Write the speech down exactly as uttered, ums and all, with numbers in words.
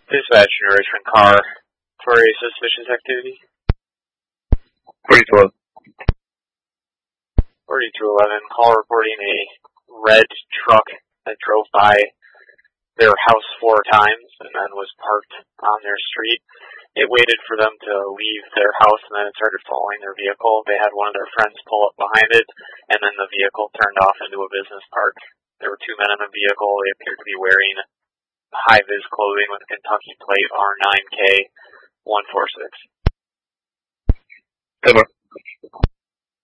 Dispatch in a Richmond car for a suspicious activity. forty-two eleven. forty-two eleven, call reporting a red truck that drove by their house four times and then was parked on their street. It waited for them to leave their house and then it started following their vehicle. They had one of their friends pull up behind it and then the vehicle turned off into a business park. There were two men in the vehicle. They appeared to be wearing high-vis clothing with Kentucky plate R nine K one four six. Good one.